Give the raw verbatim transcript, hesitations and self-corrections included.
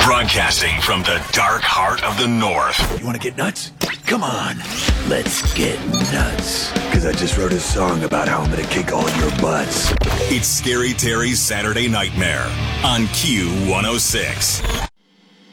Broadcasting from the dark heart of the North. You want to get nuts? Come on, let's get nuts. Because I just wrote a song about how I'm going to kick all your butts. It's Scary Terry's Saturday Nightmare on Q one oh six.